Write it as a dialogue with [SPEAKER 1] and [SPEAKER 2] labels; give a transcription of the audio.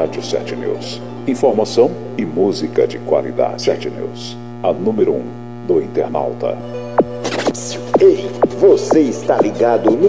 [SPEAKER 1] Rádio 7 News. Informação e música de qualidade. 7 News, a número 1 do internauta.
[SPEAKER 2] Ei, você está ligado no